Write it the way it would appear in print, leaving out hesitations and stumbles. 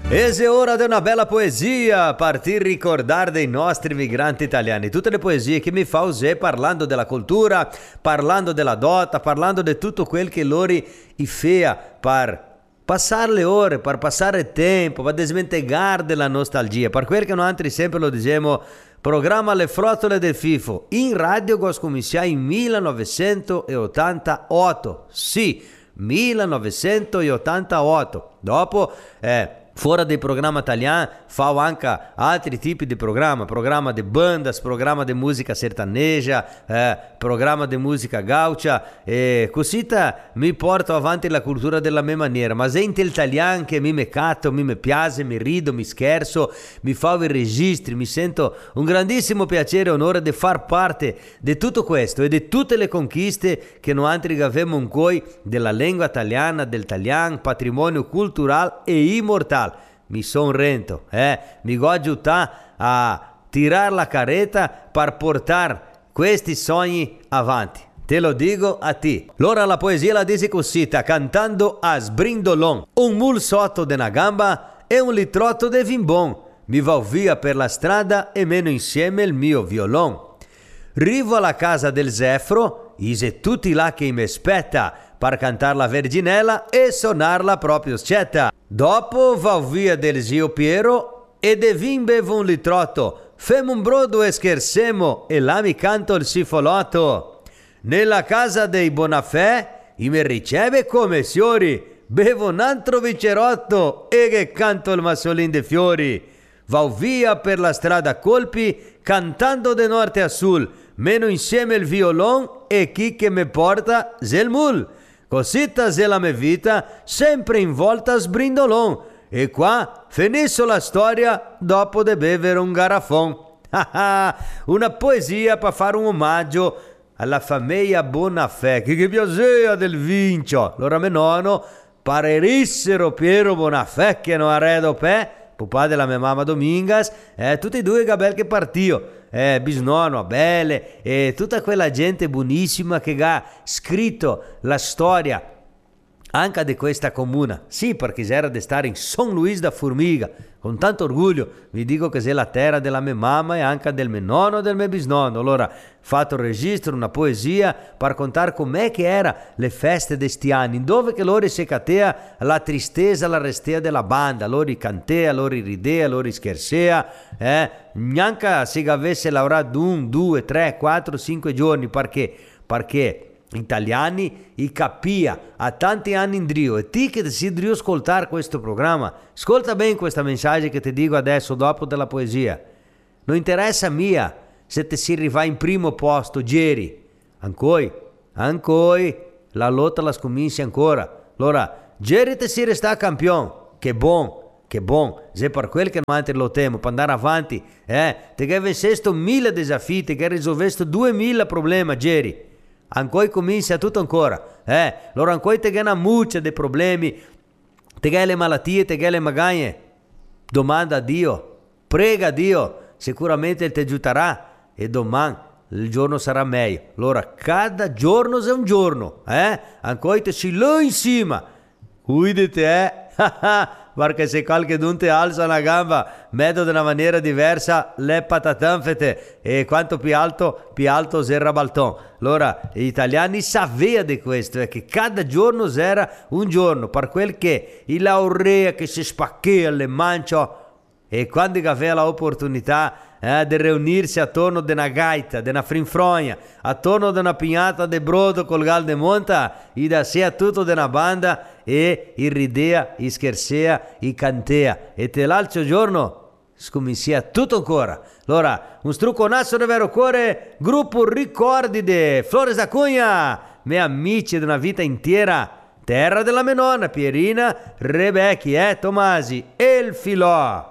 E se ora di una bella poesia, partir ricordare dei nostri migranti italiani, tutte le poesie che mi fa usare parlando della cultura, parlando della dota, parlando di tutto quel che loro i fea per passare le ore, per passare il tempo, per desmentegare della nostalgia, per quel che noi altri sempre lo diciamo, programma Le Frottole del Fifo, in radio Goscomissia in 1988, sì, 1988, dopo fuori dei programmi italiani fa anche altri tipi di programma di bandas, programma di musica sertaneja, programma di musica gaucha, e così mi porto avanti la cultura della mia maniera, ma se in italiano che mi catto, mi piace, mi rido, mi scherzo, mi fa i registri, mi sento un grandissimo piacere e onore di far parte di tutto questo e di tutte le conquiste che noi altri abbiamo in cui della lingua italiana, del italiano, patrimonio culturale e immortale. Mi son rento, mi go aiutare a tirare la carretta per portare questi sogni avanti. Te lo dico a te. Allora la poesia la dice così, cantando a sbrindolon. Un mul sotto de una gamba e un litrotto de vin bon. Mi va via per la strada e meno insieme il mio violon. Rivo alla casa del Zefro, ise tutti là che mi aspetta per cantare la Verginella e suonarla proprio scetta. Dopo va via del zio Piero e de vin bevo un litrotto. Femo un brodo e scherzemo e là mi canto il sifolotto. Nella casa dei Bonafè mi riceve come signori. Bevo un altro vicerotto e che canto il massolin de fiori. Va via per la strada a colpi cantando de norte a sul. Meno insieme il violon e chi che me porta zel mul. Cosita se la mia vita sempre in volta a sbrindolon e qua finisco la storia dopo de bevere un garrafon. Una poesia per fare un omaggio alla famiglia Bonafè che piaceva del vincio. Allora me nonno parerissero Piero Bonafè che non arredo pe papà della mia mamma Domingas, tutti e due Gabel che partio, bisnonno, Abele e tutta quella gente buonissima che ha scritto la storia anche di questa comuna. Sì, perché era di stare in San Luis da Formiga, con tanto orgoglio vi dico che è la terra della mia mamma e anche del mio nonno e del mio bisnonno. Allora fatto il registro, una poesia per contare com'è che era le feste di sti anni, dove che loro si catea la tristezza, la restea della banda, loro cantea, loro ridea, loro scherzea, neanche se avesse lavorato 1, 2, 3, 4, 5 giorni, perché italiani i capia a tanti anni in drio e ti che desideri ascoltare questo programma, ascolta bene questo messaggio che ti dico adesso dopo della poesia. Non interessa mia se ti si arriva in primo posto Geri, ancora la lotta la scomincia ancora. Allora Geri ti si resta campione, che buon, se per quel che noi lo temo per andare avanti, ti che avessi 1000 desafiati, che risolvesti 2000 problemi Geri. Ancora comincia tutto ancora, allora ancora te che una muccia di problemi, te che le malattie, te che le magagne, domanda a Dio, prega Dio, sicuramente ti aiuterà e domani il giorno sarà meglio. Allora cada giorno è un giorno, ancora te si là in cima, cuidati perché se qualche d'un te alza una gamba metto di una maniera diversa le patatanfete e quanto più alto serra balton. Allora gli italiani sapevano di questo, che cada giorno era un giorno, per quel che il laurea che si spacchea le mancio e quando aveva l'opportunità di riunirsi attorno di una gaita, di una frinfrogna, attorno di una pignata di brodo col gal de monta, i da sé tutto di una banda e il ridea, i scherzea, i cantea e te l'altro giorno scomincia tutto ancora. Allora un strucconasso di vero cuore, gruppo ricordi di Flores da Cunha, miei amici di una vita intera, terra della mia nonna Pierina, Rebecchi, Tomasi e il Filò.